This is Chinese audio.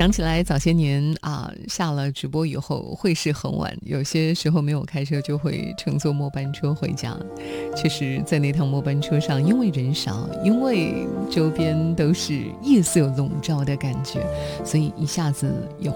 想起来早些年下了直播以后会是很晚，有些时候没有开车就会乘坐末班车回家。确实在那趟末班车上，因为人少，因为周边都是夜色笼罩的感觉，所以一下子有